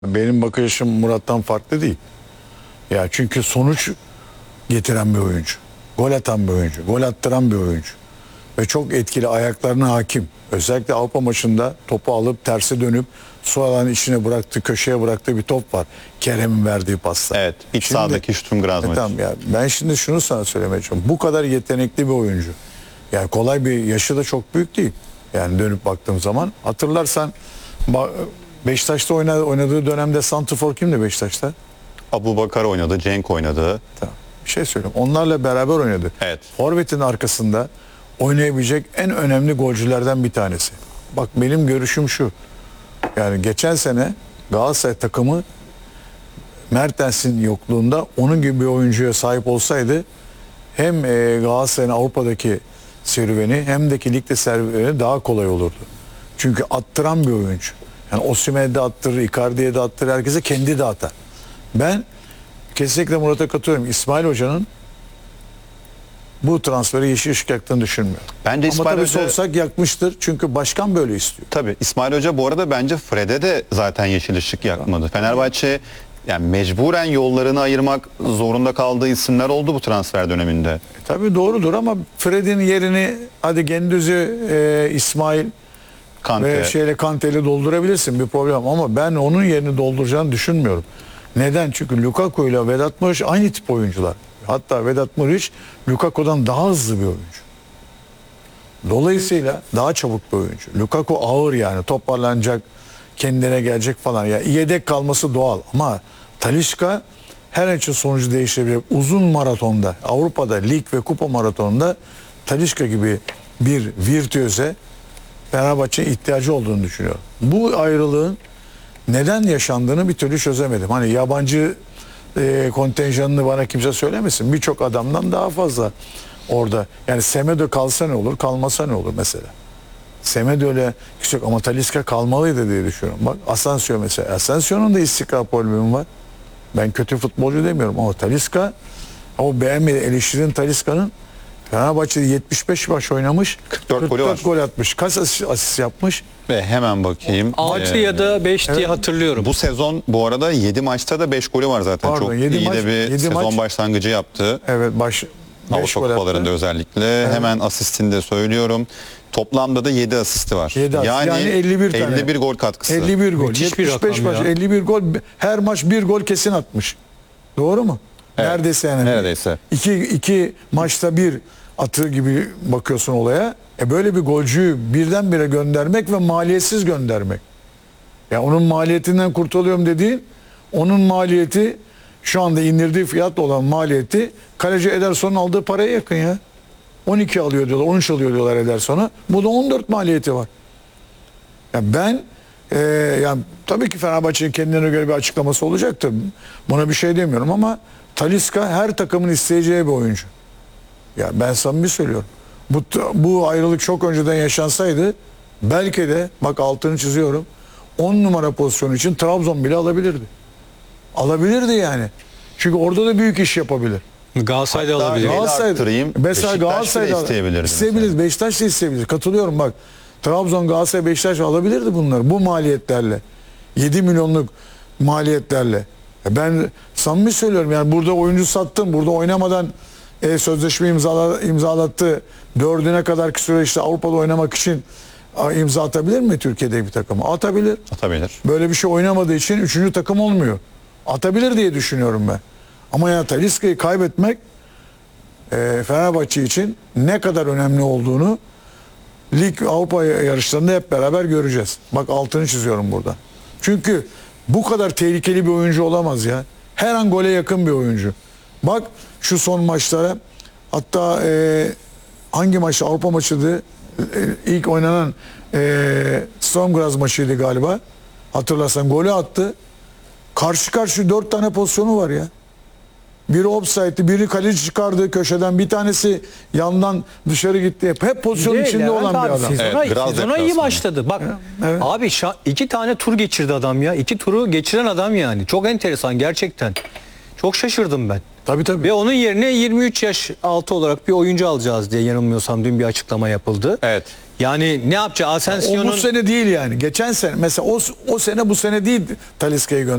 Benim bakışım Murat'tan farklı değil. Ya çünkü sonuç getiren bir oyuncu. Gol atan bir oyuncu. Gol attıran bir oyuncu. Ve çok etkili, ayaklarına hakim. Özellikle Avrupa maçında topu alıp terse dönüp su alanı içine bıraktı, köşeye bıraktığı bir top var. Kerem'in verdiği pasta. Evet, iç sahadaki Sturm Graz maçı. Tamam ya, ben şimdi şunu sana söylemeye çalışıyorum. Bu kadar yetenekli bir oyuncu. Yani kolay bir, yaşı da çok büyük değil. Yani dönüp baktığım zaman hatırlarsan Beşiktaş'ta oynadığı dönemde santrfor kimdi Beşiktaş'ta? Abubakar oynadı, Cenk oynadı. Tamam. Bir şey söyleyeyim. Onlarla beraber oynadı. Evet. Forvet'in arkasında oynayabilecek en önemli golcülerden bir tanesi. Bak benim görüşüm şu. Yani geçen sene Galatasaray takımı Mertens'in yokluğunda onun gibi bir oyuncuya sahip olsaydı hem Galatasaray'ın Avrupa'daki serüveni hem de ligde serüveni daha kolay olurdu. Çünkü attıran bir oyuncu. Yani Osimhen'e de attırır, Icardi'ye de attırır, herkese kendi de atar. Ben kesinlikle Murat'a katılıyorum. İsmail Hoca'nın bu transferi yeşil ışık yaktığını düşünmüyorum. Bence Ama İsmail tabii Hoca... sorsak yakmıştır. Çünkü başkan böyle istiyor. Tabii İsmail Hoca bu arada bence Fred'e de zaten yeşil ışık yakmadı. Fenerbahçe yani mecburen yollarını ayırmak zorunda kaldığı isimler oldu bu transfer döneminde. Tabii doğrudur ama Fred'in yerini hadi Gündüz'ü İsmail Kante. ve Kante'yle doldurabilirsin, bir problem, ama ben onun yerini dolduracağını düşünmüyorum. Neden? Çünkü Lukaku ile Vedat Muriç aynı tip oyuncular. Hatta Vedat Muriç Lukaku'dan daha hızlı bir oyuncu. Dolayısıyla daha çabuk bir oyuncu. Lukaku ağır, yani toparlanacak, kendine gelecek falan. Yani yedek kalması doğal ama Talisca her an için sonucu değiştirebilir. Uzun maratonda, Avrupa'da lig ve kupa maratonunda Talisca gibi bir virtüöze Fenerbahçe'ye ihtiyacı olduğunu düşünüyorum. Bu ayrılığın neden yaşandığını bir türlü çözemedim. Hani yabancı kontenjanını bana kimse söylemesin. Birçok adamdan daha fazla orada. Yani Semedo kalsa ne olur, kalmasa ne olur mesela. Semedo öyle yüksek ama Talisca kalmalıydı diye düşünüyorum. Bak Asensio mesela. Asensio'nun da istikrar problemi var. Ben kötü futbolcu demiyorum ama Talisca, o beğenmedi, eleştirin Talisca'nın Fenerbahçe'de 75 maç oynamış, 44 gol atmış. Kaç asist yapmış? Ve hemen bakayım. 6 ya da 5 diye hatırlıyorum. Bu sezon bu arada 7 maçta da 5 golü var zaten. Pardon, çok 7 iyi maç, de bir 7 sezon maç. başlangıcı yaptı. Evet, 5 Avrupa gol kupalarında attı. özellikle. Evet. Hemen asistini de söylüyorum. Toplamda da 7 asisti var. 7 asist. Yani 51 tane. 51 gol katkısı. 51 gol. Müthiş bir 75 rakam maç, ya. 51 gol. Her maç bir gol kesin atmış. Doğru mu? Evet. Neredeyse yani. Neredeyse. İki maçta bir atı gibi bakıyorsun olaya. Böyle bir golcüyü birdenbire göndermek ve maliyetsiz göndermek. Ya onun maliyetinden kurtuluyorum dediğin, onun maliyeti şu anda indirdiği fiyatla olan maliyeti kaleci Ederson'un aldığı paraya yakın ya. 12 alıyor diyorlar, 13 alıyor diyorlar Ederson'a. Bu da 14 maliyeti var. Ya ben yani tabii ki Fenerbahçe'nin kendine göre bir açıklaması olacaktır. Buna bir şey demiyorum ama Talisca her takımın isteyeceği bir oyuncu. Ya ben samimi söylüyorum. Bu ayrılık çok önceden yaşansaydı belki de, bak altını çiziyorum, 10 numara pozisyonu için Trabzon bile alabilirdi. Alabilirdi yani. Çünkü orada da büyük iş yapabilir. Galatasaray'da Hatta alabilir. arttırayım. Mesela Beşiktaş bile Galatasaray'da isteyebilirdi isteyebilir. mesela. Beşiktaş da isteyebilir. Katılıyorum bak. Trabzon, Galatasaray, Beşiktaş alabilirdi bunları bu maliyetlerle. 7 milyonluk maliyetlerle. Ben samimi söylüyorum, yani burada oyuncu sattım. Burada oynamadan sözleşme imzalattı. 4'üne kadarki süreçte Avrupa'da oynamak için imza atabilir mi Türkiye'de bir takıma? Atabilir. Atabilir. Böyle bir şey oynamadığı için 3. takım olmuyor. Atabilir diye düşünüyorum ben. Ama ya Talisca'yı kaybetmek Fenerbahçe için ne kadar önemli olduğunu lig, Avrupa yarışlarında hep beraber göreceğiz. Bak altını çiziyorum burada. Çünkü bu kadar tehlikeli bir oyuncu olamaz ya. Her an gole yakın bir oyuncu. Bak şu son maçlara, hatta hangi maçta, Avrupa maçıydı, ilk oynanan Sturm Graz maçıydı galiba. Hatırlarsan golü attı. Karşı karşı 4 tane pozisyonu var ya. Biri offside'di, biri kaleci çıkardığı köşeden, bir tanesi yandan dışarı gitti. Hep pozisyon Bir de içinde Levent olan bir abi, adam. Sezona, Evet, Graz sezona iyi deplasmanı. başladı. Bak Evet. abi 2 tane tur geçirdi adam ya. 2 turu geçiren adam yani. Çok enteresan gerçekten. Çok şaşırdım ben. Tabii tabii. Ve onun yerine 23 yaş altı olarak bir oyuncu alacağız diye, yanılmıyorsam dün bir açıklama yapıldı. Evet. Yani ne yapacak? O bu Asensio'nun sene değil yani. Geçen sene mesela o sene bu sene değil Talisca'yı